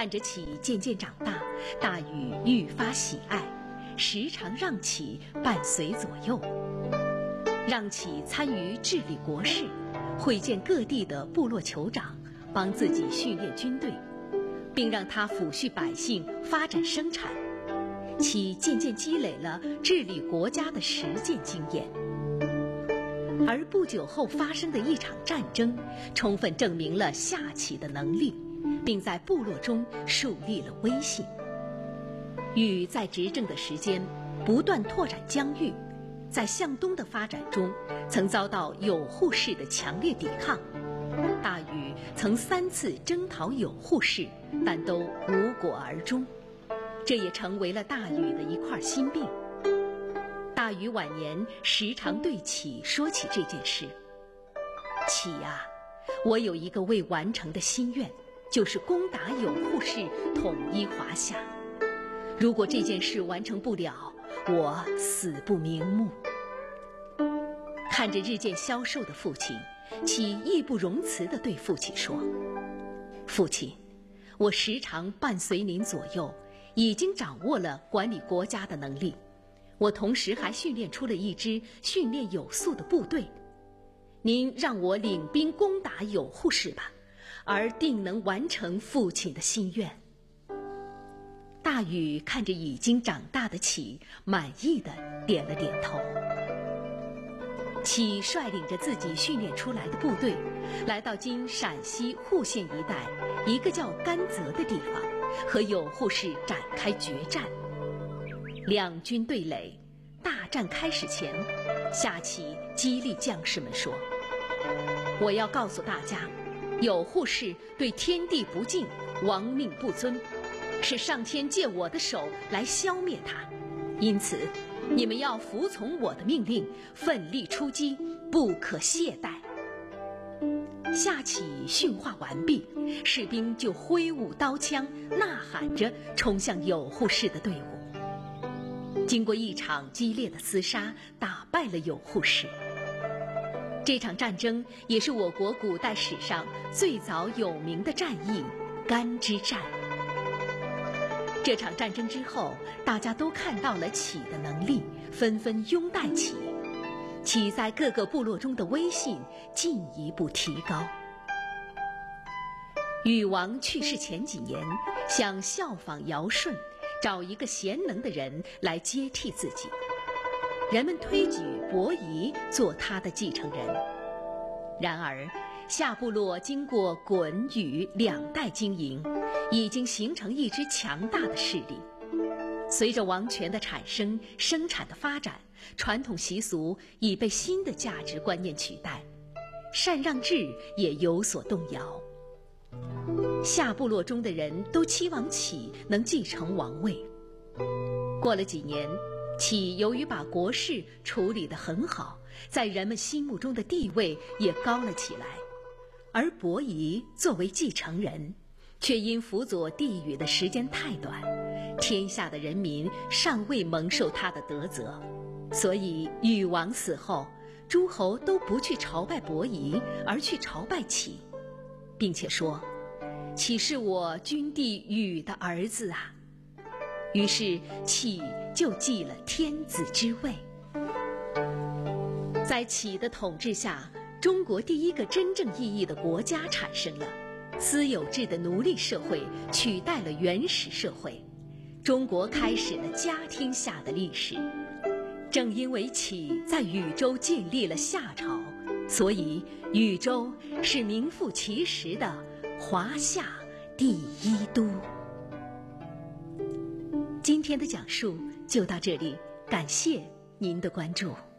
看着启渐渐长大，大禹愈发喜爱，时常让启伴随左右，让启参与治理国事，会见各地的部落酋长，帮自己训练军队，并让他抚恤百姓，发展生产。启渐渐积累了治理国家的实践经验。而不久后发生的一场战争，充分证明了夏启的能力，并在部落中树立了威信。禹在执政的时间不断拓展疆域，在向东的发展中曾遭到有扈氏的强烈抵抗。大禹曾3次征讨有扈氏，但都无果而终，这也成为了大禹的一块心病。大禹晚年时常对启说起这件事。启啊，我有一个未完成的心愿，就是攻打有扈氏，统一华夏。如果这件事完成不了，我死不瞑目。看着日渐消瘦的父亲，启义不容辞地对父亲说：父亲，我时常伴随您左右，已经掌握了管理国家的能力。我同时还训练出了一支训练有素的部队，您让我领兵攻打有扈氏吧，而定能完成父亲的心愿。大禹看着已经长大的启，满意地点了点头。启率领着自己训练出来的部队，来到今陕西户县一带一个叫甘泽的地方，和有扈氏展开决战。两军对垒，大战开始前，夏启激励将士们说：我要告诉大家，有扈氏对天地不敬，亡命不尊，是上天借我的手来消灭他，因此你们要服从我的命令，奋力出击，不可懈怠。夏启训话完毕，士兵就挥舞刀枪，呐喊着冲向有扈氏的队伍。经过一场激烈的厮杀，打败了有扈氏。这场战争也是我国古代史上最早有名的战役——甘之战。这场战争之后，大家都看到了启的能力，纷纷拥戴启。启在各个部落中的威信进一步提高。禹王去世前几年，想效仿尧舜，找一个贤能的人来接替自己。人们推举伯夷做他的继承人。然而夏部落经过鲧禹2代经营，已经形成一支强大的势力。随着王权的产生，生产的发展，传统习俗已被新的价值观念取代，禅让制也有所动摇。夏部落中的人都期望启能继承王位。过了几年，启由于把国事处理得很好，在人们心目中的地位也高了起来。而伯夷作为继承人，却因辅佐帝禹的时间太短，天下的人民尚未蒙受他的德泽，所以禹王死后，诸侯都不去朝拜伯夷，而去朝拜启，并且说：启是我君帝禹的儿子啊。于是启就继了天子之位。在启的统治下，中国第一个真正意义的国家产生了，私有制的奴隶社会取代了原始社会，中国开始了家天下的历史。正因为启在禹州建立了夏朝，所以禹州是名副其实的华夏第一都。今天的讲述就到这里，感谢您的关注。